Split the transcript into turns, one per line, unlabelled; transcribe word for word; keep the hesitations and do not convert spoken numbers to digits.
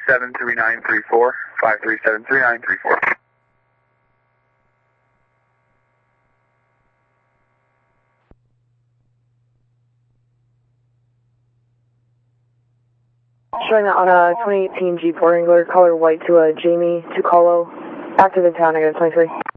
seven three nine three four. five three seven three nine three four.
Showing that on a twenty eighteen Jeep Wrangler, color white to a Jamie Tucolo, active in town, negative twenty-three.